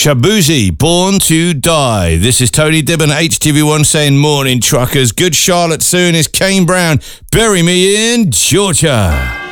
Shabuzi, Born to Die. This is Tony Dibben, HTV1 saying morning truckers. Good Charlotte soon is Kane Brown. Bury me in Georgia.